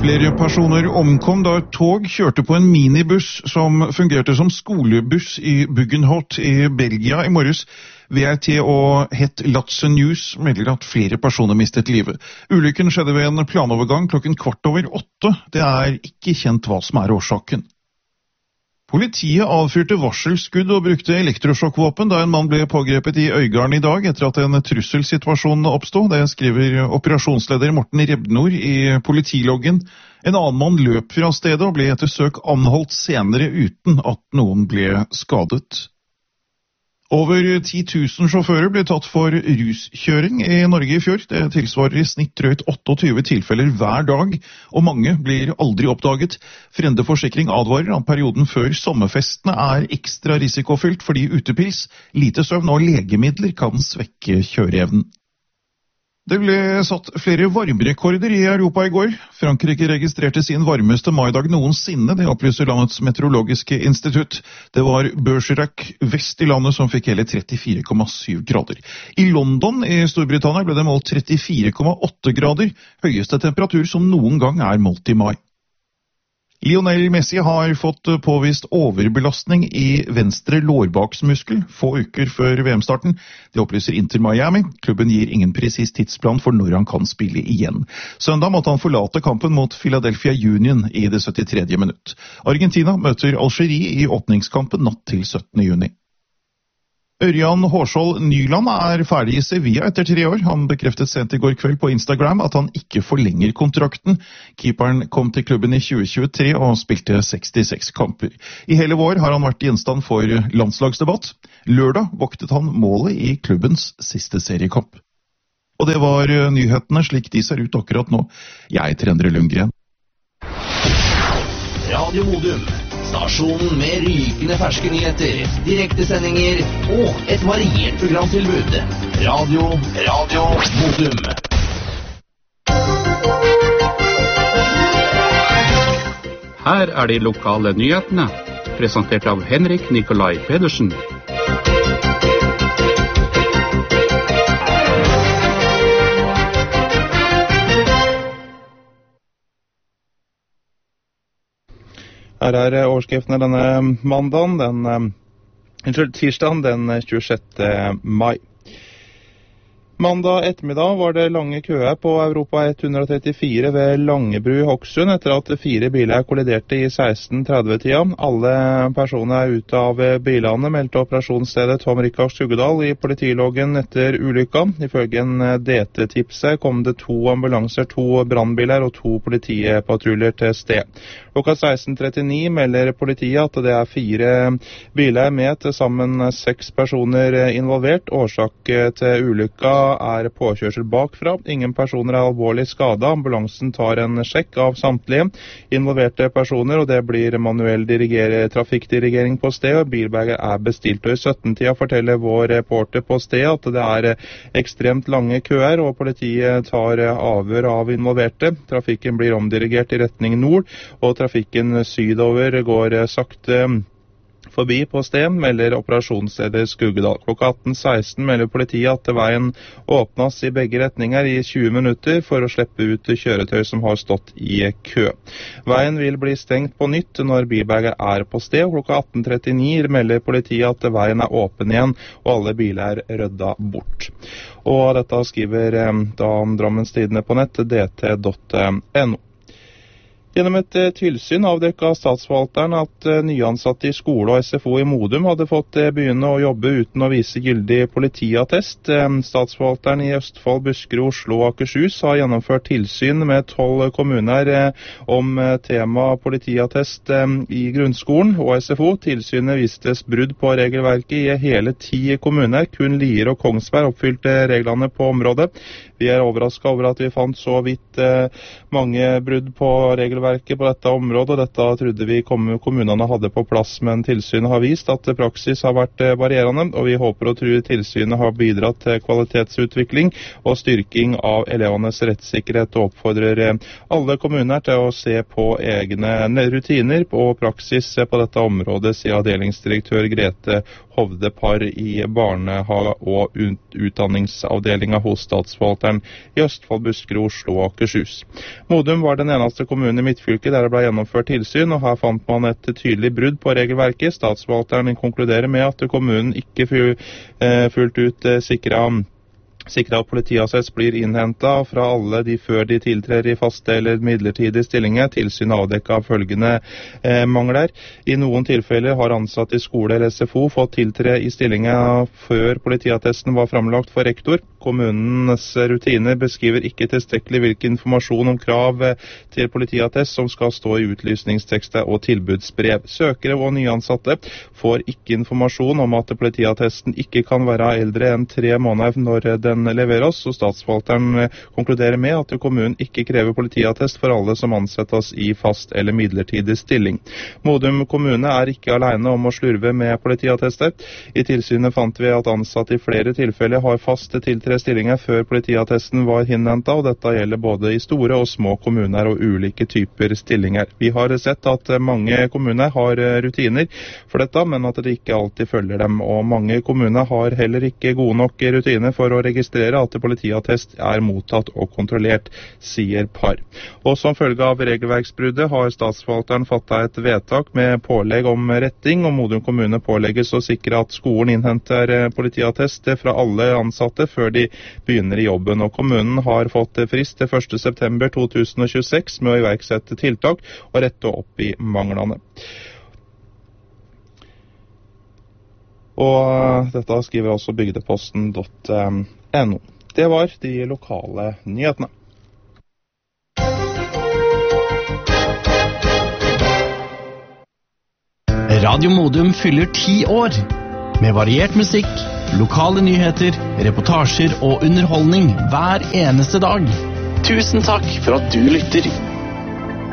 Flere personer omkom da et tog kjørte på en minibuss som fungerte som skolebuss i Buggenholt i Belgia i morges. VRT og Het Laatste Nieuws melder at flere personer mistet livet. Ulykken skjedde ved en planovergang klokken 7:15. Det er ikke kjent hva som er årsaken. Politiet avfyrte varselskudd og brukte elektrosjokkvåpen da en mann ble pågrepet i Øygarden i dag etter at en trusselsituasjon oppstod. Det skriver operasjonsleder Morten Rebnor i politiloggen. En annen mann løp fra stedet og ble etter søk anholdt senere uten at noen ble skadet. Over 10 000 sjåfører ble tatt for ruskjøring i Norge i fjor. Det tilsvarer i snitt drøyt 28 tilfeller hver dag, og mange blir aldri oppdaget. Frende Forsikring advarer at perioden før sommerfestene er ekstra risikofylt fordi utepils, lite søvn og legemidler kan svekke kjøreevnen. Det ble satt flere varmerekorder i Europa i går. Frankrike registrerte sin varmeste maidag noensinne, det opplyser landets meteorologiske institutt. Det var Bergerac vest i landet som fikk hele 34,7 grader. I London i Storbritannia ble det målt 34,8 grader, høyeste temperatur som noen gang er målt i mai. Lionel Messi har fått påvist overbelastning i venstre lårbaksmuskel få uker før VM-starten. Det opplyser Inter Miami. Klubben gir ingen presis tidsplan for når han kan spille igjen. Søndag måtte han forlate kampen mot Philadelphia Union i det 73. minutt. Argentina møter Algerie i åpningskampen natt til 17. juni. Ørjan Hårskjold Nyland er ferdig i Sevilla etter 3 år. Han bekreftet sent i går kveld på Instagram at han ikke forlenger kontrakten. Keeperen kom til klubben i 2023 og spilte 66 kamper. I hele vår har han vært gjenstand for landslagsdebatt. Lørdag voktet han målet i klubbens siste seriekamp. Og det var nyhetene slik de ser ut akkurat nå. Jeg heter Endre Lundgren. Radio Modum. Stasjonen med rykende ferske nyheter, direktesendinger og et variert programtilbud. Radio Modum. Her er de lokale nyhetene, presentert av Henrik Nikolai Pedersen. Her er overskriftene denne tirsdagen den 26. mai. Mandag ettermiddag var det lange køer på Europa 134 ved Langebru i Hokksund etter at 4 biler kolliderte i 16:30-tida. Alle personer ute av bilene meldte operasjonsstedet Tom Rikard Skuggedal i politiloggen etter ulykka. Ifølge en DT-tipset kom det 2 ambulanser, 2 brannbiler og 2 politipatruljer til sted. Klokka 16:39 melder politiet at det er 4 biler med, til sammen 6 personer involvert. Årsak til ulykka er påkjørsel bakfra. Ingen personer er alvorlig skadet. Ambulansen tar en sjekk av samtlige involverte personer, og det blir manuell trafikkdirigering på stedet. Bilberger er bestilt, og i 17-tida forteller vår reporter på stedet at det er ekstremt lange køer, og politiet tar avhør av involverte. Trafikken blir omdirigert i retning nord, og trafikken sydover går sakte forbi på sted, melder operasjonsstedet Skuggedal. Klokka 18:16 melder politiet at veien åpnes i begge retninger i 20 minutter for å slippe ut kjøretøy som har stått i kø. Veien vil bli stengt på nytt når bilberger er på sted. Klokka 18:39 melder politiet at veien er åpen igjen, og alle biler er rydda bort. Og dette skriver Drammens Tidende på nett, dt.no. Gjennom et tilsyn avdekket statsforvalteren at nyansatte i skole og SFO i Modum hadde fått begynne å jobbe uten å vise gyldig politiattest. Statsforvalteren i Østfold, Buskerud, Oslo og Akershus har gjennomført tilsyn med 12 kommuner om tema politiattest i grunnskolen og SFO. Tilsynet vistes brudd på regelverket i hele 10 kommuner. Kun Lier og Kongsberg oppfylte reglene på området. Vi er overrasket over at vi fant så vidt mange brudd på regelverket på dette området. Dette trodde vi kommunene hadde på plass, men tilsynet har vist at praksis har vært varierende, og vi håper og tror tilsynet har bidratt til kvalitetsutvikling og styrking av elevenes rettssikkerhet, og oppfordrer alle kommuner til å se på egne rutiner og praksis på dette området, sier avdelingsdirektør Grete Hovde Parr i barnehage- og utdanningsavdelingen hos statsforvalteren Statsforvalteren i Østfold, Buskerud, Oslo og Akershus. Modum var den eneste kommunen i midtfylket der det ble gjennomført tilsyn, og her fant man et tydelig brudd på regelverket. Statsforvalteren konkluderer med at kommunen ikke fullt ut sikret at politiattest blir innhentet fra alle de før de tiltrer i faste eller midlertidige stillinger. Tilsynet avdekket følgende mangler. I noen tilfeller har ansatte i skole eller SFO fått tiltre i stillinger før politiattesten var fremlagt for rektor. Kommunens rutiner beskriver ikke tilstrekkelig hvilken informasjon om krav til politiattest som skal stå i utlysningstekster og tilbudsbrev. Søkere og nyansatte får ikke informasjon om at politiattesten ikke kan være eldre enn 3 måneder når den leveres, og Statsforvalteren konkluderer med at kommunen ikke krever politiattest for alle som ansettes i fast eller midlertidig stilling. Modum kommune er ikke alene om å slurve med politiattester. I tilsynet fant vi at ansatte i flere tilfeller har faste tiltre stillinger før politiattesten var innhentet, og dette gjelder både i store og små kommuner og ulike typer stillinger. Vi har sett at mange kommuner har rutiner for dette, men at de ikke alltid følger dem, og mange kommuner har heller ikke gode nok rutiner for å registrere at politiattest er mottatt og kontrollert, sier Par. Og som følge av regelverksbruddet har Statsforvalteren fattet et vedtak med pålegg om retting, og Modum kommune pålegges å sikre at skolen innhenter politiattest fra alle ansatte før de begynner i jobben, og kommunen har fått frist til 1. september 2026 med å iverksette tiltak og rette opp i manglene. Og dette skriver altså bygdeposten.no. Det var de lokale nyhetene. Radio Modum fyller 10 år. Med variert musikk, lokale nyheter, reportasjer og underholdning hver eneste dag. Tusen takk for at du lytter.